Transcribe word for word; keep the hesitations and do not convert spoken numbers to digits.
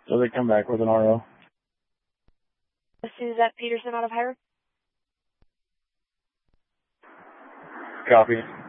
So they come back with an R O. Suzette Peterson out of Hire. Copy.